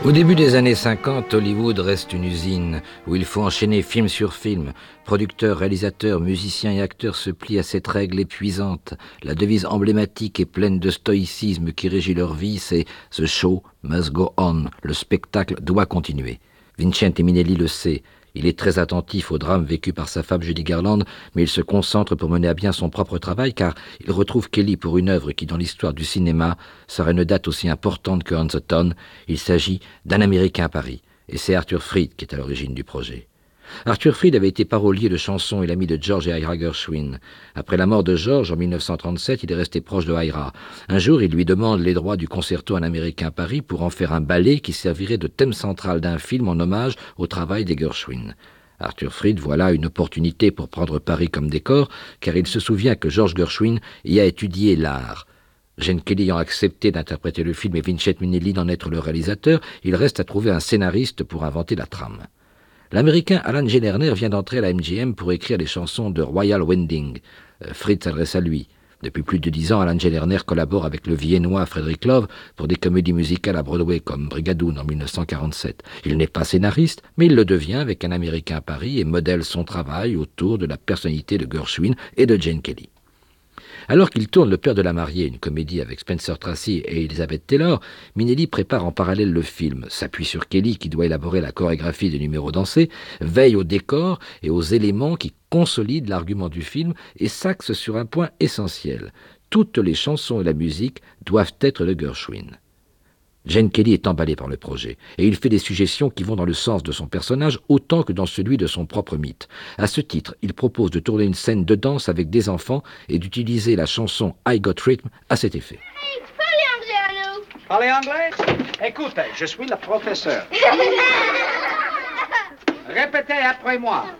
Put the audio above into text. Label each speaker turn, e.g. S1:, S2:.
S1: Au début des années 50, Hollywood reste une usine où il faut enchaîner film sur film. Producteurs, réalisateurs, musiciens et acteurs se plient à cette règle épuisante. La devise emblématique et pleine de stoïcisme qui régit leur vie, c'est « The show must go on ». Le spectacle doit continuer. Vincente Minnelli le sait. Il est très attentif au drame vécu par sa femme Judy Garland, mais il se concentre pour mener à bien son propre travail, car il retrouve Kelly pour une œuvre qui, dans l'histoire du cinéma, sera une date aussi importante que On the Town. Il s'agit d'Un Américain à Paris, et c'est Arthur Freed qui est à l'origine du projet. Arthur Freed avait été parolier de chansons et l'ami de George et Ira Gershwin. Après la mort de George en 1937, il est resté proche de Ira. Un jour, il lui demande les droits du concerto Un Américain à Paris pour en faire un ballet qui servirait de thème central d'un film en hommage au travail des Gershwin. Arthur Freed voit là une opportunité pour prendre Paris comme décor, car il se souvient que George Gershwin y a étudié l'art. Gene Kelly ayant accepté d'interpréter le film et Vincente Minnelli d'en être le réalisateur, il reste à trouver un scénariste pour inventer la trame. L'Américain Alan J. Lerner vient d'entrer à la MGM pour écrire les chansons de Royal Wedding. Freed s'adresse à lui. Depuis plus de 10 ans, Alan J. Lerner collabore avec le Viennois Frederick Love pour des comédies musicales à Broadway comme Brigadoon en 1947. Il n'est pas scénariste, mais il le devient avec Un Américain à Paris et modèle son travail autour de la personnalité de Gershwin et de Gene Kelly. Alors qu'il tourne Le Père de la mariée, une comédie avec Spencer Tracy et Elizabeth Taylor, Minnelli prépare en parallèle le film, s'appuie sur Kelly qui doit élaborer la chorégraphie des numéros dansés, veille au décor et aux éléments qui consolident l'argument du film et s'axe sur un point essentiel. Toutes les chansons et la musique doivent être de Gershwin. Gene Kelly est emballé par le projet, et il fait des suggestions qui vont dans le sens de son personnage autant que dans celui de son propre mythe. À ce titre, il propose de tourner une scène de danse avec des enfants et d'utiliser la chanson I Got Rhythm à cet effet.
S2: Hey, parlez anglais, Arnaud.
S3: Parlez anglais? Écoutez, je suis le professeur. Répétez après moi.